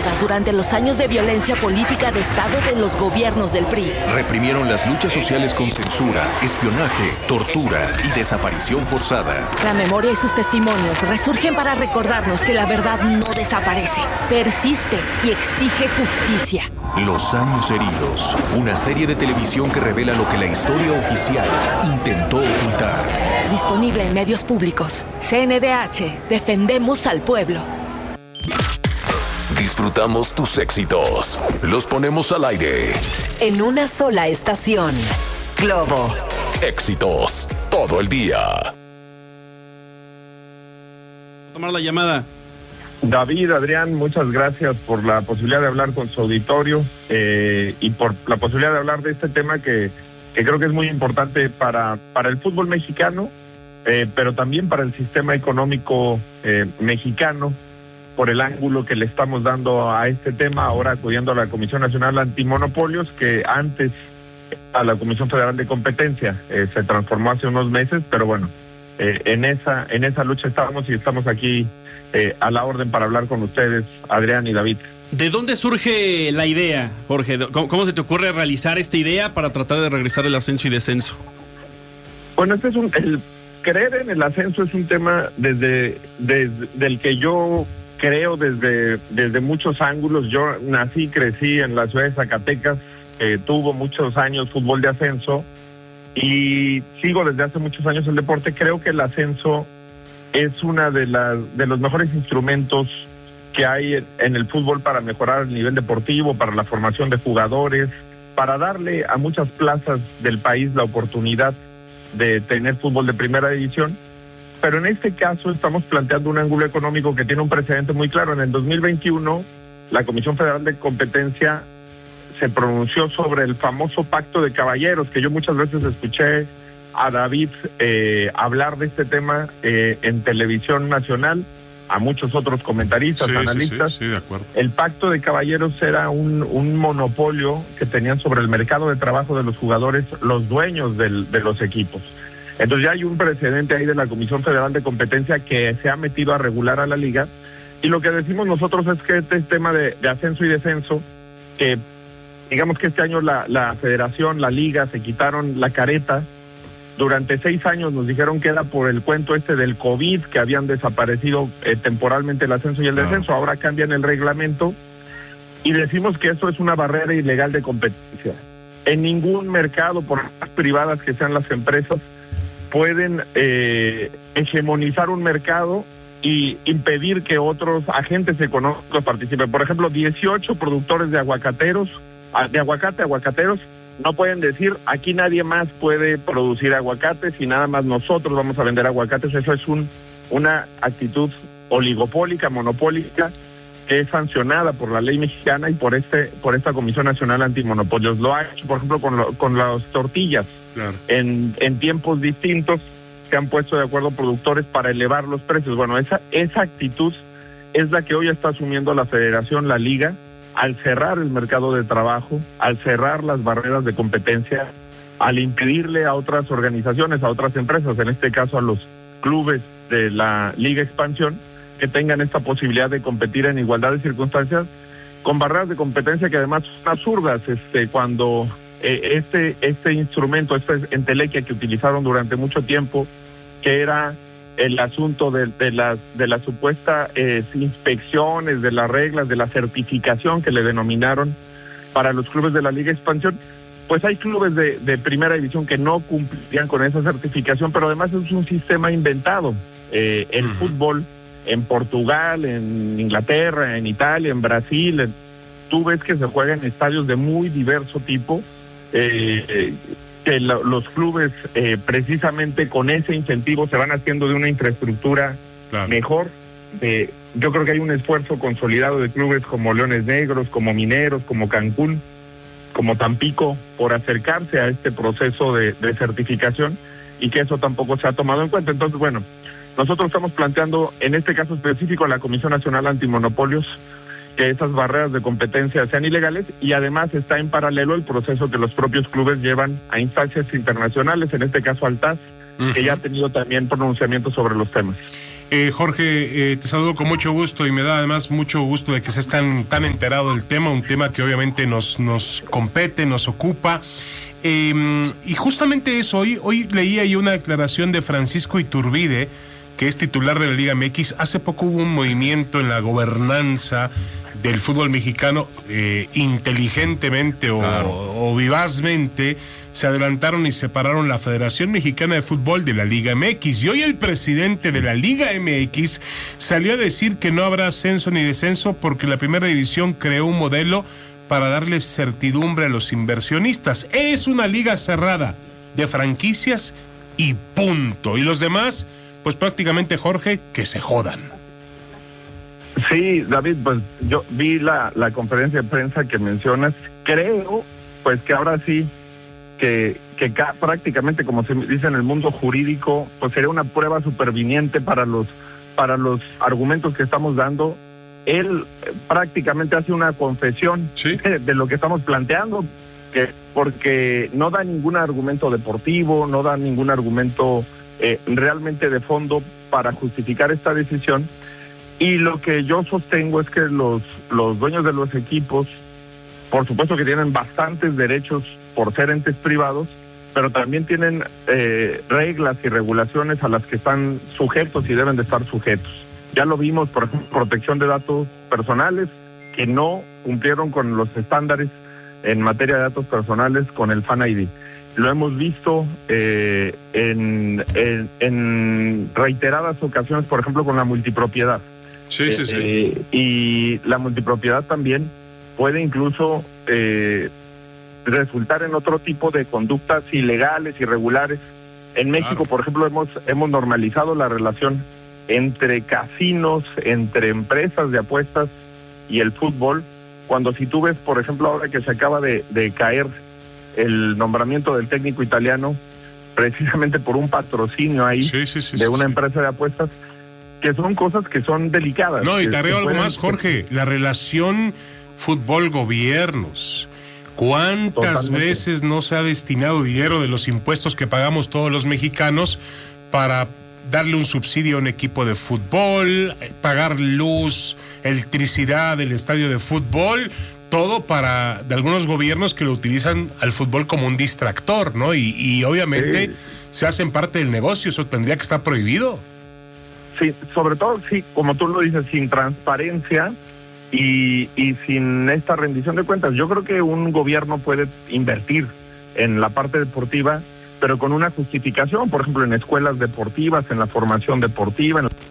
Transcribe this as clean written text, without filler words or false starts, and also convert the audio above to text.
perpetradas durante los años de violencia política de Estado de los gobiernos del PRI. Reprimieron las luchas sociales con censura, espionaje, tortura y desaparición forzada. La memoria y sus testimonios resurgen para recordarnos que la verdad no desaparece, persiste y exige justicia. Los años heridos, una serie de televisión que revela lo que la historia oficial intentó ocultar. Disponible en medios públicos. CNDH, defendemos al pueblo. Disfrutamos tus éxitos. Los ponemos al aire. En una sola estación. Globo. Éxitos todo el día. Tomar la llamada. David, Adrián, muchas gracias por la posibilidad de hablar con su auditorio y por la posibilidad de hablar de este tema que creo que es muy importante para el fútbol mexicano, pero también para el sistema económico mexicano, por el ángulo que le estamos dando a este tema, ahora acudiendo a la Comisión Nacional Antimonopolios, que antes a la Comisión Federal de Competencia se transformó hace unos meses, pero bueno, en esa lucha estamos y estamos aquí a la orden para hablar con ustedes, Adrián y David. ¿De dónde surge la idea, Jorge? ¿Cómo se te ocurre realizar esta idea para tratar de regresar el ascenso y descenso? Bueno, el creer en el ascenso es un tema desde el que yo creo desde muchos ángulos. Yo nací y crecí en la ciudad de Zacatecas, tuvo muchos años fútbol de ascenso y sigo desde hace muchos años el deporte. Creo que el ascenso es una de los mejores instrumentos que hay en el fútbol para mejorar el nivel deportivo, para la formación de jugadores, para darle a muchas plazas del país la oportunidad de tener fútbol de primera división. Pero en este caso estamos planteando un ángulo económico que tiene un precedente muy claro. En el 2021, la Comisión Federal de Competencia se pronunció sobre el famoso Pacto de Caballeros, que yo muchas veces escuché a David hablar de este tema en televisión nacional, a muchos otros comentaristas, analistas. Sí, de acuerdo. El Pacto de Caballeros era un monopolio que tenían sobre el mercado de trabajo de los jugadores, los dueños de los equipos. Entonces ya hay un precedente ahí de la Comisión Federal de Competencia que se ha metido a regular a la liga, y lo que decimos nosotros es que este tema de ascenso y descenso, que digamos que este año la federación, la liga, se quitaron la careta. Durante 6 años nos dijeron que era por el cuento del COVID, que habían desaparecido temporalmente el ascenso y el descenso. Ahora cambian el reglamento y decimos que eso es una barrera ilegal de competencia. En ningún mercado, por más privadas que sean las empresas, pueden hegemonizar un mercado y impedir que otros agentes económicos participen. Por ejemplo, 18 productores de aguacateros, aguacateros, no pueden decir, aquí nadie más puede producir aguacates y nada más nosotros vamos a vender aguacates. Eso es una actitud oligopólica, monopólica, que es sancionada por la ley mexicana y por esta Comisión Nacional Antimonopolios. Lo ha hecho, por ejemplo, con las tortillas. Claro. En tiempos distintos se han puesto de acuerdo productores para elevar los precios. Bueno, esa actitud es la que hoy está asumiendo la federación, la liga, al cerrar el mercado de trabajo, al cerrar las barreras de competencia, al impedirle a otras organizaciones, a otras empresas, en este caso a los clubes de la Liga Expansión, que tengan esta posibilidad de competir en igualdad de circunstancias, con barreras de competencia que además son absurdas. Cuando este instrumento, esta entelequia que utilizaron durante mucho tiempo, que era el asunto de las supuestas inspecciones, de las reglas, de la certificación que le denominaron para los clubes de la Liga Expansión, pues hay clubes de primera división que no cumplían con esa certificación, pero además es un sistema inventado. El fútbol en Portugal, en Inglaterra, en Italia, en Brasil, tú ves que se juega en estadios de muy diverso tipo, que los clubes precisamente con ese incentivo se van haciendo de una infraestructura mejor. Yo creo que hay un esfuerzo consolidado de clubes como Leones Negros, como Mineros, como Cancún, como Tampico, por acercarse a este proceso de certificación, y que eso tampoco se ha tomado en cuenta. Entonces, bueno, nosotros estamos planteando, en este caso específico, a la Comisión Nacional Antimonopolios, que esas barreras de competencia sean ilegales, y además está en paralelo el proceso que los propios clubes llevan a instancias internacionales, en este caso al TAS, que ya ha tenido también pronunciamientos sobre los temas. Jorge, te saludo con mucho gusto y me da además mucho gusto de que estés tan enterado del tema, un tema que obviamente nos compete, nos ocupa. Y justamente eso, hoy leía yo una declaración de Francisco Iturbide, que es titular de la Liga MX. Hace poco hubo un movimiento en la gobernanza del fútbol mexicano, inteligentemente o vivazmente se adelantaron y separaron la Federación Mexicana de Fútbol de la Liga MX. Y hoy el presidente de la Liga MX salió a decir que no habrá ascenso ni descenso porque la primera división creó un modelo para darles certidumbre a los inversionistas. Es una liga cerrada de franquicias y punto. Y los demás, pues prácticamente, Jorge, que se jodan. Sí, David, pues yo vi la conferencia de prensa que mencionas. Creo, pues que ahora sí, que prácticamente, como se dice en el mundo jurídico, pues sería una prueba superviniente para los argumentos que estamos dando. Él prácticamente hace una confesión, ¿sí?, de lo que estamos planteando, porque no da ningún argumento deportivo, no da ningún argumento realmente de fondo para justificar esta decisión. Y lo que yo sostengo es que los dueños de los equipos, por supuesto que tienen bastantes derechos por ser entes privados, pero también tienen reglas y regulaciones a las que están sujetos y deben de estar sujetos. Ya lo vimos, por ejemplo, protección de datos personales, que no cumplieron con los estándares en materia de datos personales con el Fan ID. Lo hemos visto en reiteradas ocasiones, por ejemplo, con la multipropiedad. Sí. Y la multipropiedad también puede incluso resultar en otro tipo de conductas ilegales, irregulares. En México, claro, por ejemplo, hemos normalizado la relación entre casinos, entre empresas de apuestas y el fútbol, cuando si tú ves, por ejemplo, ahora que se acaba de caer el nombramiento del técnico italiano, precisamente por un patrocinio ahí de una empresa de apuestas, que son cosas que son delicadas. No, y te agrego algo más, Jorge, la relación fútbol-gobiernos. ¿Cuántas veces no se ha destinado dinero de los impuestos que pagamos todos los mexicanos para darle un subsidio a un equipo de fútbol, pagar luz, electricidad del estadio de fútbol, todo para de algunos gobiernos que lo utilizan al fútbol como un distractor, ¿no? Y obviamente se hacen parte del negocio, eso tendría que estar prohibido. Sí, sobre todo, sí, como tú lo dices, sin transparencia y sin esta rendición de cuentas. Yo creo que un gobierno puede invertir en la parte deportiva, pero con una justificación, por ejemplo, en escuelas deportivas, en la formación deportiva, en